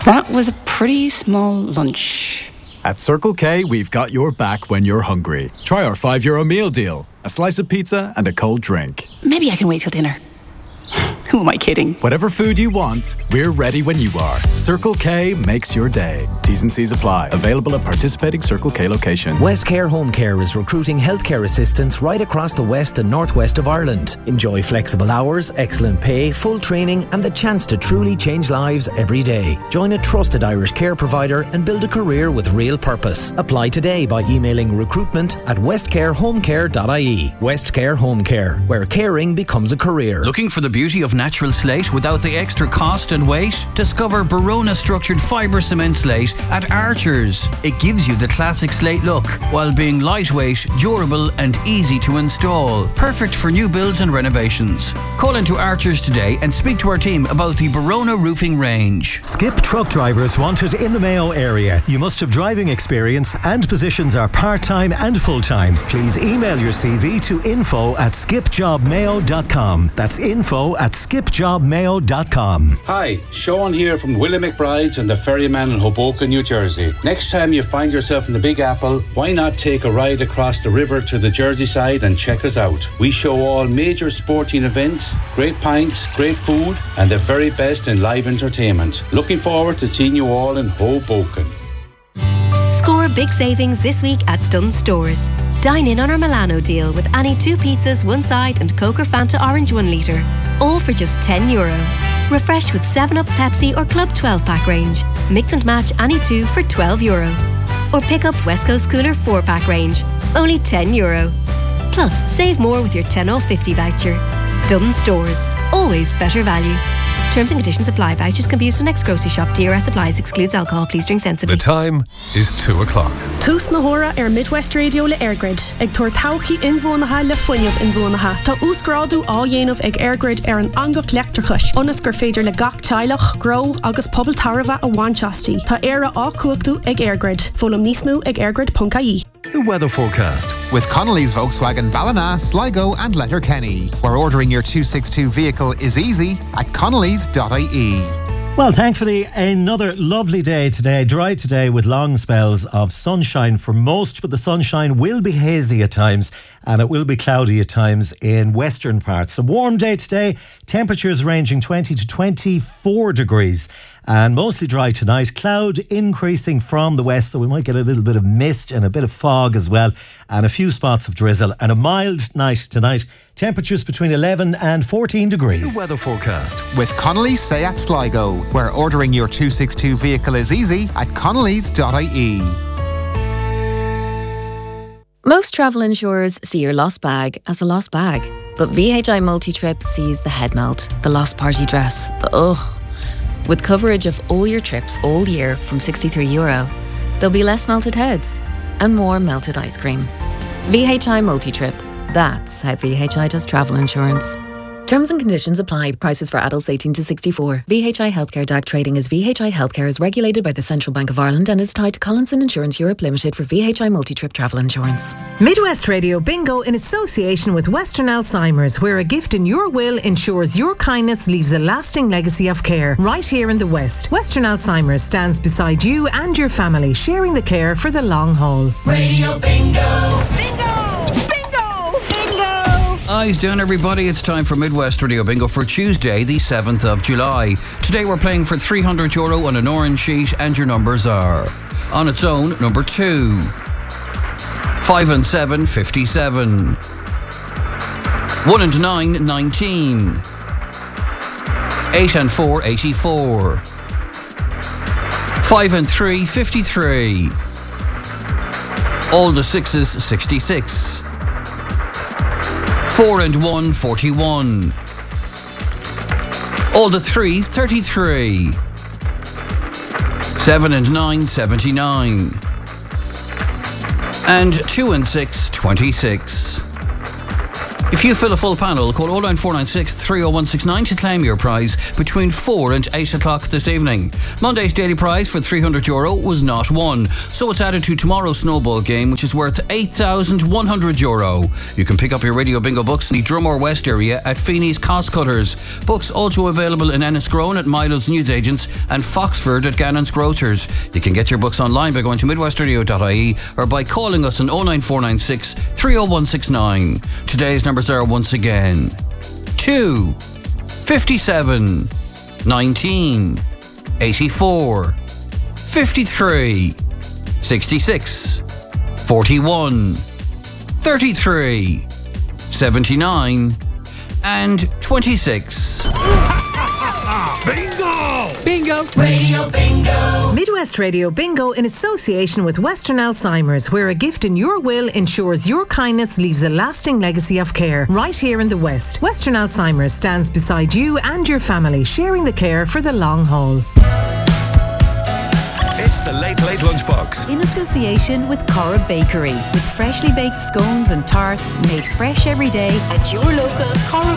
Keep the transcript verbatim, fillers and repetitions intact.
That was a pretty small lunch. At Circle K, we've got your back when you're hungry. Try our five euro meal deal. A slice of pizza and a cold drink. Maybe I can wait till dinner. Who am I kidding? Whatever food you want, we're ready when you are. Circle K makes your day. T's and C's apply. Available at participating Circle K locations. Westcare Home Care is recruiting healthcare assistants right across the west and northwest of Ireland. Enjoy flexible hours, excellent pay, full training and the chance to truly change lives every day. Join a trusted Irish care provider and build a career with real purpose. Apply today by emailing recruitment at westcarehomecare dot I E. Westcare Home Care, where caring becomes a career. Looking for the beauty of natural slate without the extra cost and weight? Discover Barona structured fibre cement slate at Archers. It gives you the classic slate look while being lightweight, durable and easy to install. Perfect for new builds and renovations. Call into Archers today and speak to our team about the Barona roofing range. Skip truck drivers wanted in the Mayo area. You must have driving experience and positions are part-time and full-time. Please email your C V to info at skip job mayo dot com. That's info at skip job mayo dot com. Hi, Sean here from Willie McBride's and the Ferryman in Hoboken, New Jersey. Next time you find yourself in the Big Apple, why not take a ride across the river to the Jersey side and check us out? We show all major sporting events, great pints, great food, and the very best in live entertainment. Looking forward to seeing you all in Hoboken. Score big savings this week at Dunnes Stores. Dine in on our Milano deal with any two pizzas, one side and Coke or Fanta Orange one litre. All for just ten euro. Refresh with seven up, Pepsi or Club twelve pack range. Mix and match any two for twelve euro. Or pick up West Coast Cooler four pack range. Only ten euro. Plus, save more with your ten off fifty voucher. Dunnes Stores. Always better value. Terms and conditions apply. Vouchers can be used for next grocery shop. D R S applies. Excludes alcohol. Please drink sensibly. The time is two o'clock. Tús na hora ar Midwest Radio le Airgrid. Ag tuair tauchaí inmhónaithe le foiineamh inmhónaithe. Tá úscrádu á dhéanamh ag Airgrid ar an angach leachtarchais. Ionas gur féidir le gach teilech, gro agus pobl tarbha a bhaintastí. Tá éire á cuachtú ag Airgrid. Fólam níos mó ag airgrid dot I E. The weather forecast. With Connolly's Volkswagen Ballina, Sligo and Letterkenny, where ordering your two sixty-two vehicle is easy at connellys dot I E. Well, thankfully, another lovely day today. Dry today with long spells of sunshine for most, but the sunshine will be hazy at times and it will be cloudy at times in western parts. A warm day today, temperatures ranging twenty to twenty-four degrees. And mostly dry tonight. Cloud increasing from the west, so we might get a little bit of mist and a bit of fog as well, and a few spots of drizzle. And a mild night tonight. Temperatures between eleven and fourteen degrees. The weather forecast. With Connolly's Seat Sligo, where ordering your two sixty-two vehicle is easy at connellys dot I E. Most travel insurers see your lost bag as a lost bag, but V H I Multi-Trip sees the head melt, the lost party dress, the ugh. With coverage of all your trips all year from sixty-three euro, there'll be less melted heads and more melted ice cream. V H I Multi-Trip. That's how V H I does travel insurance. Terms and conditions apply. Prices for adults eighteen to sixty-four. V H I Healthcare D A C trading as V H I Healthcare is regulated by the Central Bank of Ireland and is tied to Collinson Insurance Europe Limited for V H I Multi-Trip travel insurance. Midwest Radio Bingo in association with Western Alzheimer's, where a gift in your will ensures your kindness leaves a lasting legacy of care. Right here in the West, Western Alzheimer's stands beside you and your family, sharing the care for the long haul. Radio Bingo! Bingo! Eyes down, everybody. It's time for Midwest Radio Bingo for Tuesday, the seventh of July. Today we're playing for three hundred euro on an orange sheet, and your numbers are: on its own, number two, five and seven, fifty-seven, one and nine, nineteen, eight and four, eighty-four, five and three, fifty-three, all the sixes, sixty-six, Four and one, forty-one. All the threes, thirty-three. Seven and nine, seventy-nine. And two and six, twenty-six. If you fill a full panel, call oh nine four nine six, three oh one six nine to claim your prize between four and eight o'clock this evening. Monday's daily prize for three hundred euro was not won, so it's added to tomorrow's snowball game, which is worth eight thousand one hundred euro. You can pick up your Radio Bingo books in the Drumore West area at Feeney's Cost Cutters. Books also available in Enniscrone at Milo's Newsagents and Foxford at Gannon's Grocers. You can get your books online by going to midwest radio dot I E or by calling us on oh nine four nine six, three oh one six nine. Today's numbers are once again two, fifty-seven, nineteen, eighty-four, fifty-three, sixty-six, forty-one, thirty-three, seventy-nine and twenty-six. Bingo! Bingo! Radio Bingo! Midwest Radio Bingo in association with Western Alzheimer's, where a gift in your will ensures your kindness leaves a lasting legacy of care. Right here in the West, Western Alzheimer's stands beside you and your family, sharing the care for the long haul. It's the Late Late Lunchbox. In association with Cora Bakery, with freshly baked scones and tarts made fresh every day at your local Cora